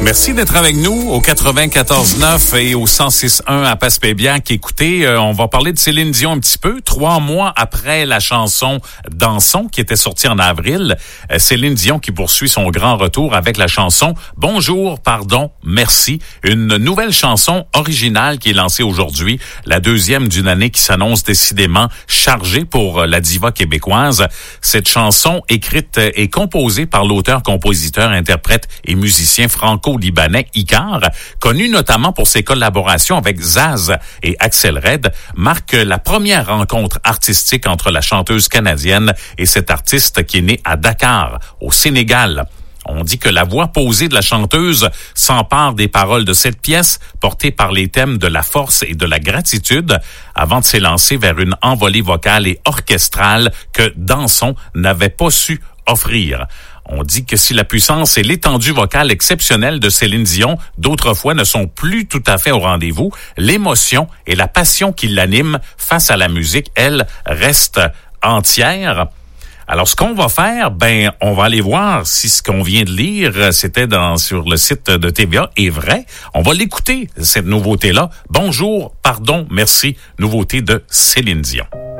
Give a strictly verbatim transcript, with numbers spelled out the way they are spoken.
Merci d'être avec nous au quatre-vingt-quatorze neuf et au cent six un à Passepébiac. Écoutez, euh, on va parler de Céline Dion un petit peu. Trois mois après la chanson Dansons qui était sortie en avril, euh, Céline Dion qui poursuit son grand retour avec la chanson Bonjour, pardon, merci. Une nouvelle chanson originale qui est lancée aujourd'hui, la deuxième d'une année qui s'annonce décidément chargée pour la diva québécoise. Cette chanson écrite et composée par l'auteur, compositeur, interprète et musicien franco-libanais Icar, connu notamment pour ses collaborations avec Zaz et Axel Red, marque la première rencontre artistique entre la chanteuse canadienne et cet artiste qui est né à Dakar, au Sénégal. On dit que la voix posée de la chanteuse s'empare des paroles de cette pièce, portée par les thèmes de la force et de la gratitude, avant de s'élancer vers une envolée vocale et orchestrale que Dansons n'avait pas su offrir. On dit que si la puissance et l'étendue vocale exceptionnelle de Céline Dion d'autrefois ne sont plus tout à fait au rendez-vous, l'émotion et la passion qui l'animent face à la musique, elle, reste entière. Alors, ce qu'on va faire, ben, on va aller voir si ce qu'on vient de lire, c'était dans sur le site de T V A, est vrai. On va l'écouter, cette nouveauté-là. Bonjour, pardon, merci, nouveauté de Céline Dion.